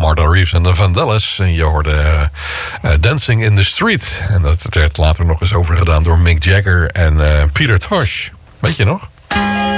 Martha Reeves en de Vandellas. En je hoorde Dancing in the Street. En dat werd later nog eens overgedaan door Mick Jagger en Peter Tosh. Weet je nog?